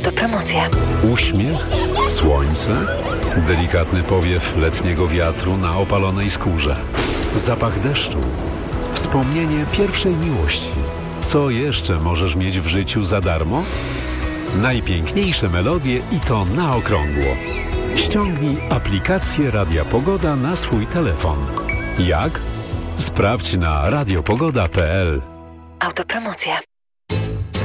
Autopromocja. Uśmiech, słońce, delikatny powiew letniego wiatru na opalonej skórze, zapach deszczu, wspomnienie pierwszej miłości. Co jeszcze możesz mieć w życiu za darmo? Najpiękniejsze melodie i to na okrągło. Ściągnij aplikację Radia Pogoda na swój telefon. Jak? Sprawdź na radiopogoda.pl. Autopromocja.